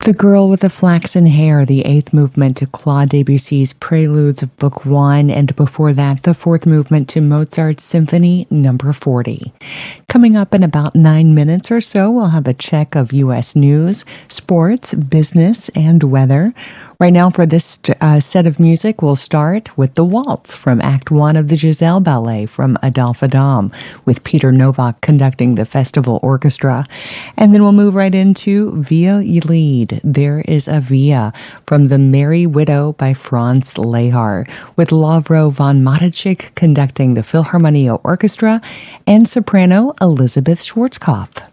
The Girl with the Flaxen Hair, the eighth movement to Claude Debussy's Preludes of Book One, and before that, the fourth movement to Mozart's Symphony Number 40. Coming up in about 9 minutes or so, we'll have a check of U.S. news, sports, business, and weather. Right now, for this set of music, we'll start with The Waltz from Act One of the Giselle Ballet from Adolphe Adam, with Peter Novak conducting the festival orchestra. And then we'll move right into Via Lied, There is a Via, from The Merry Widow by Franz Lehár, with Lovro von Matichik conducting the Philharmonia Orchestra and soprano Elizabeth Schwarzkopf.